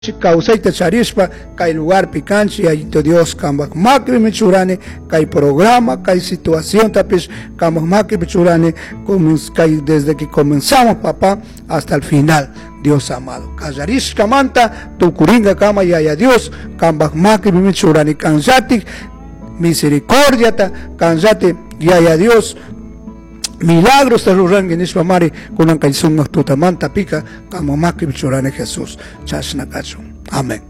Causaita charishpa, kay lugar picanchi, ayito Dios, kambak makri michurane, kay programa, kay situación tapis, kambak makri michurane, desde que comenzamos, papá, hasta el final, Dios amado. Kajarish kamanta, tukuringa kama yaya Dios, kambak makri michurane, kanjati, misericordia, kanjati, yaya Dios, milagros te ruran en ispa mari kunan kaisung tutamanta pica como makri bichurane Jesús chasna cacho. Amén.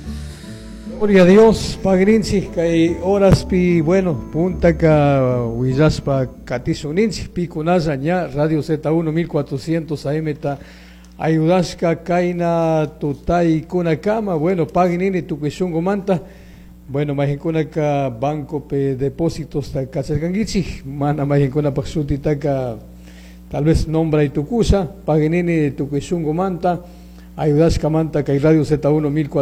Gloria a Dios, pagrinci, kay horas pi bueno, punta ka huillaspa katisunинci pi kunasa ña Radio Z1 1400 AM ta ayudaska kaina tutay kunakama, bueno, pagnini tuquishungo manta. Bueno, mahinkuna ka banco pe depósitos ta kacharkangichi, mana mahinkuna paksutita ka tal vez nombra y tucusa, paginini tuquishungo manta, ayudas ka manta kay Radio Z1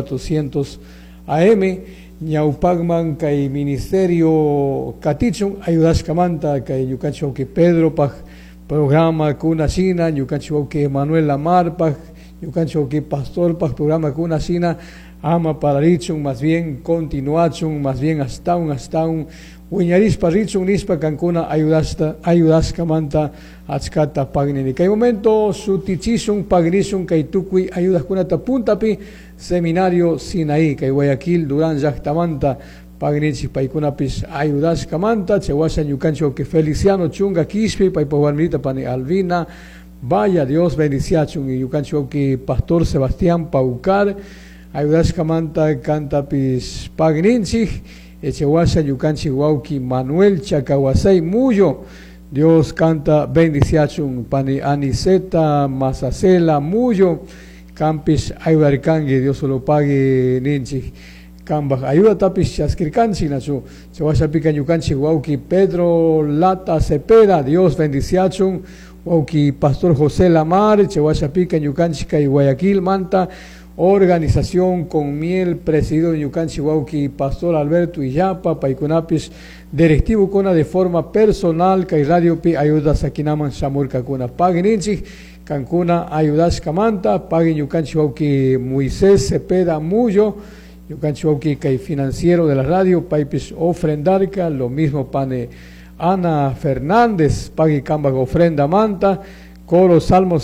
1400 AM, ñaupagman kay ministerio katichun, ayudas ka manta kay yukancho que Pedro pag programa kuna sina, yukancho que Manuel Lamar pag, yukancho que Pastor pag programa kuna sina, ama para richun, más bien continuachun, más bien hasta un uñarispa richun nispa cancuna ayudas camanta achkata pagnini. Kay momento sutichishun pagnishun kay tukui ayudas kunata puntapi seminario Sinaí kay Guayaquil Durán Yachtamanta pagnichi paikunapis ayudas camanta chewasan yucancho que Feliciano chunga kispi paipaguarmita pani Alvina vaya Dios beniciachun y yucancho que Pastor Sebastián Paucar ayudas kamanta canta pis pagninchi echewasa yukanchi wauki Manuel Chacawasay Muyo Dios canta bendiciachun pani Aniceta Masacela Muyo campis ayudarkangi Dios lo pague ninchi kambaj ayuda tapis chaskirkanchi nachu chewasa pican yukanchi wauki Pedro Lata Cepeda Dios bendiciachun wauki Pastor José Lamar chewasa pican yukanchi kay Guayaquil Manta Organización con Miel, presidido en Yucanchi Huauqui, Pastor Alberto Illapa, Paikunapis, directivo Cona de forma personal, Kai Radio Pi, ayudas a Kinaman Samur Kakuna, Pagin Inchi, Cancuna, ayudas Camanta, Pagin Yucanchi Huauqui, Moisés Cepeda Muyo, Yucanchi Huauqui, Kai financiero de la radio, Paipis ofrendarca, lo mismo Pane Ana Fernández, Pagui Camba ofrenda Manta, Coro Salmo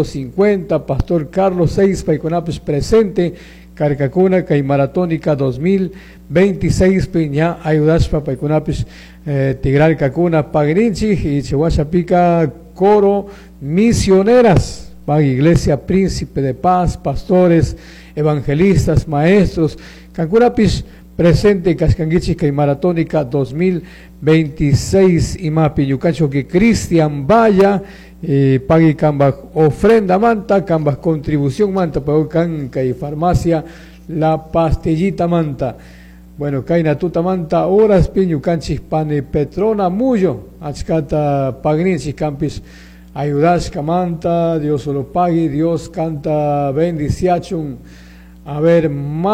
150, Pastor Carlos 6, Paiconapes presente, Carcacuna, Caimaratónica 2026, Piña, Ayudaspa, Paiconapes, Tigral Cacuna, Pagrinchi, y Chihuachapica, Coro Misioneras, Pag Iglesia Príncipe de Paz, Pastores, Evangelistas, Maestros, Cancunapis presente, Cascanguichi, Caimaratónica 2026, Imapi, Yucacho, que Cristian Vaya, pagui cambas ofrenda manta, cambas contribución manta, pagui canca y farmacia la pastillita manta. Bueno, caina tuta manta, horas piñu canchis pane Petrona Muyo, achcata pagninchis campis ayudas camanta, Dios lo pague, Dios canta bendiciachun. A ver,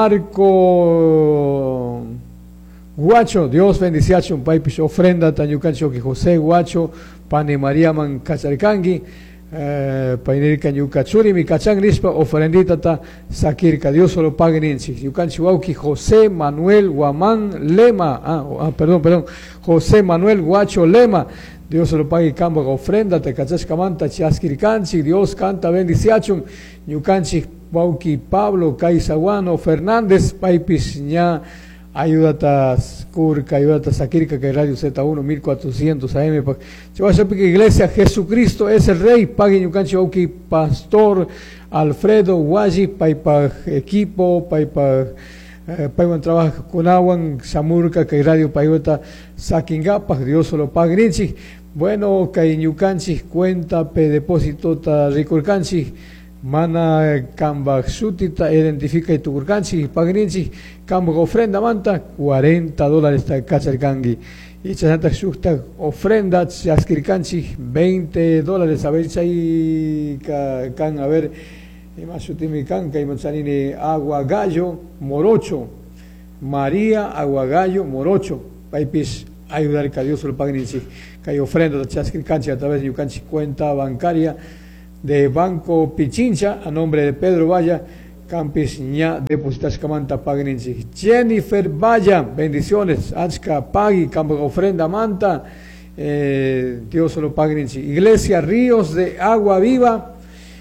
Marco Guacho, Dios bendiciachun, paipis ofrenda tanyucancho que José Guacho, Pane María Man Cacharcangi, Painerica Yucachuri, mi cachang rispa, ofrendita ta Sakirka, Dios solo pague ninchi, Yucanchiwauki, José Manuel Guamán Lema, perdón, José Manuel Guacho Lema, Dios solo pague camba ofrenda, te cachascamanta, Chiaskircanchi, Dios canta bendiciachun, Yucanchi Wauki Pablo, Caizaguano, Fernández, Paipis ña, ayúdata Curca, ayúdata Sakirka, que Radio Z1 1400 AM. Iglesia Jesucristo es el Rey, paguen yucanchi auki Pastor Alfredo Guayi, paipa equipo, paipa trabaja con aguan, Samurca, que Radio Payota Sakingapa, Dios solo pagninchi. Bueno, que yucanchi cuenta pe depósito ta ricurcanchi. Mana camba sutita identifica y tucurcanchi pagninchi camba ofrenda manta $40 ta cacharcangi y chanta susta ofrenda chaskircanchi $20 a ver chay can a ver masutimi canca y manzanini agua gallo morocho María agua gallo morocho paipis ayudar que Dios lo pagninchi que ofrenda chaskircanchi a través de yucanchi cuenta bancaria de Banco Pichincha, a nombre de Pedro Valla, campis ña depositas camanta pagninchi. Jennifer Vaya, bendiciones, Achka Pagi, campo ofrenda manta, Dios solo pagninchi. Iglesia Ríos de Agua Viva,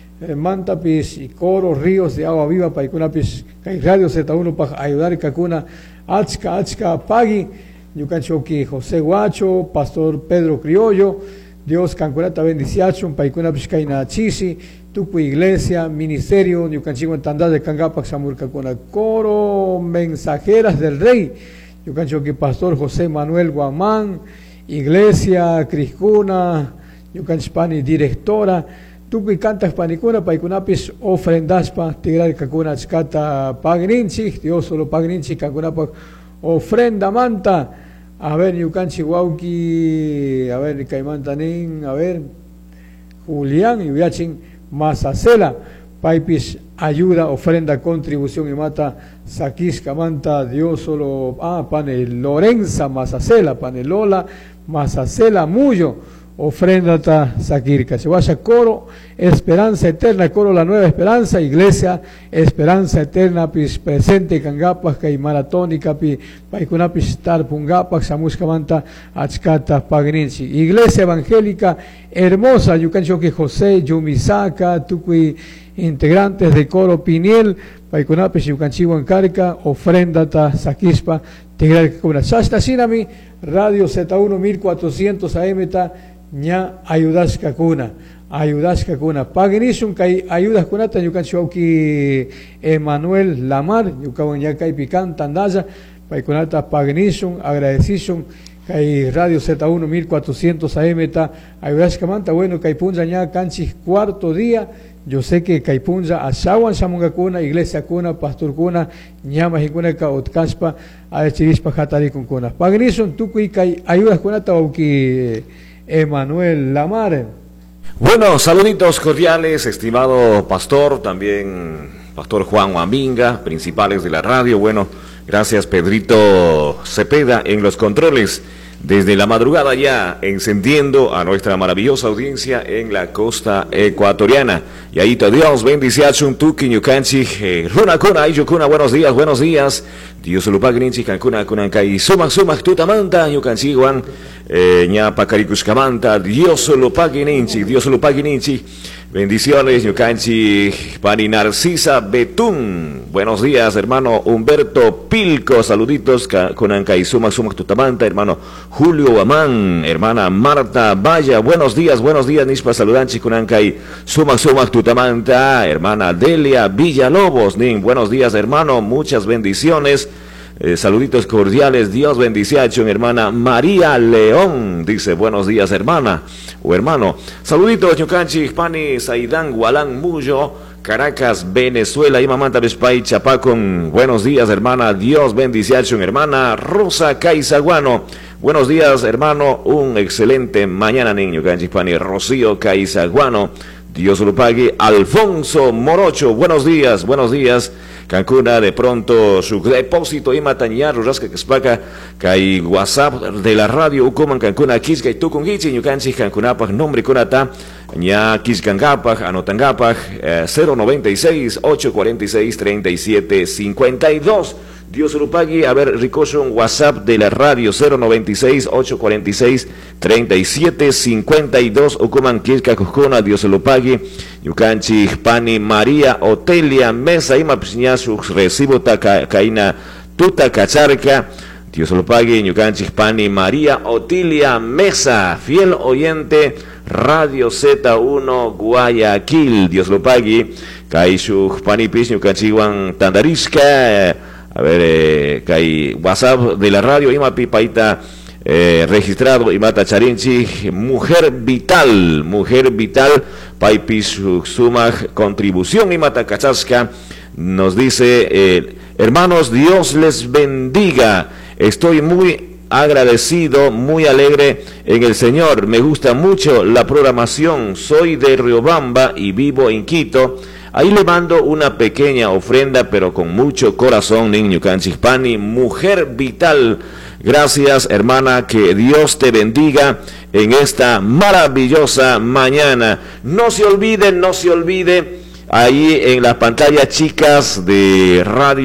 mantapis y coro Ríos de Agua Viva, paikunapis, kai Radio Z1 para ayudar y kakuna, Achka Pagi, Yucanchoki José Guacho, Pastor Pedro Criollo, Dios Cancunata bendiciachun, paikunapis kaina chisi, Tupu Iglesia, Ministerio, Yucanchigo en Tandá de Cangapac, Samurcacuna, Coro, Mensajeras del Rey, Yucanchoki Pastor José Manuel Guamán, Iglesia Criscuna, Yucanchipani Directora, Tupu Cantas Panicuna, Paikunapis, Ofrendaspa, Tigral Cacuna, Chcata Pagninchi, Dios solo Pagninchi, Cacunapac, Ofrenda Manta, a ver, Yucanchi Huauqui, a ver, Caimantanín, a ver, Julián, Yuyachin, Masacela, Paipis, ayuda, ofrenda, contribución y mata, Saquisca, manta, Dios solo, pane Lorenza, Masacela, pane Lola, Masacela, Muyo, ofrenda ta Saquirca, se vaya coro, Esperanza Eterna, coro La Nueva Esperanza, Iglesia, Esperanza Eterna, pis presente, Cangapas, y maratónica, Paikunapis, Tarpungapas, Samusca manta, Achcata, Pagninchi, Iglesia Evangélica, hermosa, Yucanchoque José, Yumisaca, Tucui, integrantes de coro Piniel, Paikunapis, Yucanchigo en Carca, ofrenda ta Saquispa, Tigral Cacuna, Shasta Sinami, Radio Z1 1400 AM ta, ña ayudas Cacuna, Pagnisum, que ayudas Cunata, Yucanchoque Emanuel Lamar, Yucaban Yacay Pican, Tandaya, Paikunata Pagnisum, agradecishum, Kai Radio Z1 1400 AM ta ayudas Camanta, bueno, Caipunza ña canchis cuarto día, yo sé que Caipunza Ashawan Samungacuna, Iglesia Cuna, Pastor Cuna, ñama Hicuna Otkaspa, Achirispa Hatari con Cuna. Pagnisum, Tucui, Kai ayudas Cunata, Auki Emanuel Lamar. Bueno, saluditos cordiales, estimado pastor, también Pastor Juan Huambinga, principales de la radio. Bueno, gracias Pedrito Cepeda en los controles. Desde la madrugada ya encendiendo a nuestra maravillosa audiencia en la costa ecuatoriana. Y ahí te Dios bendiciachun tuki ñucanchi runa kuna ayukuna, buenos días. Dios lo pagninchi cancuna kunancay sumak tutamanta ñucanchi guan ña pacaricuscamanta. Dios lo pagninchi. Bendiciones, Ñucanchi, Pani Narcisa Betún. Buenos días, hermano Humberto Pilco. Saluditos con Ancay Sumak Tutamanta, hermano Julio Amán, hermana Marta Vaya. Buenos días, Nispa Saludanchi con Ancay Sumak Tutamanta, hermana Delia Villalobos. Nin, buenos días, hermano. Muchas bendiciones. Saluditos cordiales, Dios bendice mi hermana María León, dice buenos días hermana o hermano. Saluditos Ñucanchi, Pani, Saidán, Gualán, Muyo, Caracas, Venezuela, y Mamanta Bespay, Chapacón. Buenos días hermana, Dios bendice mi hermana Rosa Caizaguano. Buenos días hermano, un excelente mañana niño Ñucanchi, Pani, Rocío Caizaguano. Dios lo pague. Alfonso Morocho, buenos días. Cancuna, de pronto su depósito y matañar, Rurasca Caspaca, Kai WhatsApp de la radio, Ucoman Cancuna, Quisca y Tucungichi, Ñucanchi, Cancunapaj, nombre Conata, Ña Quiscangapaj, Anotangapaj, 096-846-3752. Dios lo pague. A ver, Ricoso, un WhatsApp de la radio 096-846-3752. Ucuman Quisca Cuscona, Dios lo pague. Yucanchi, Pani, María, Otelia, Mesa, Ima Pisñasus, Recibo Caina, Tuta Cacharca. Dios lo pague. Yucanchi, Pani, María, Otilia, Mesa, fiel oyente, Radio Z1 Guayaquil. Dios lo pague. Caishu, Pani Pis, Yucanchi, Juan Tandarisca. A ver, Kai WhatsApp de la radio, Ima Pipaita. Registrado Imata Charinchi, Mujer Vital, Paipis Sumag, contribución Imata Cachasca, nos dice, hermanos, Dios les bendiga, estoy muy agradecido, muy alegre en el Señor, me gusta mucho la programación, soy de Riobamba y vivo en Quito. Ahí le mando una pequeña ofrenda, pero con mucho corazón, niño Canchispani, Mujer Vital. Gracias, hermana, que Dios te bendiga en esta maravillosa mañana. No se olvide, ahí en las pantallas chicas de radio.